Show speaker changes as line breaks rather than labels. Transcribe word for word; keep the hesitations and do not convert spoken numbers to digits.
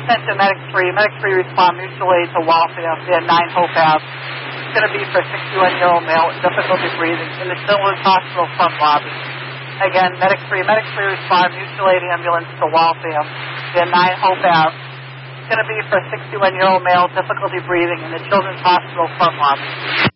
Attention Medic three. Medic three respond mutually to Waltham in nine Hope Ave. It's going to be for a sixty-one-year-old male with difficulty breathing in the Children's Hospital front lobby. Again, Medic three. Medic three respond mutual aid ambulance to Waltham in nine Hope Ave. It's going to be for a sixty-one-year-old male with difficulty breathing in the Children's Hospital front lobby.